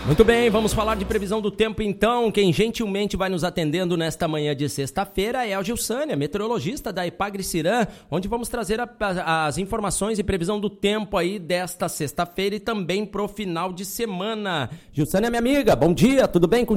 Muito bem, vamos falar de previsão do tempo então. Quem gentilmente vai nos atendendo nesta manhã de sexta-feira é a Gilsânia, meteorologista da Ipagre-Cirã, onde vamos trazer as informações e previsão do tempo aí desta sexta-feira e também pro final de semana. Gilsânia, minha amiga, bom dia, tudo bem contigo?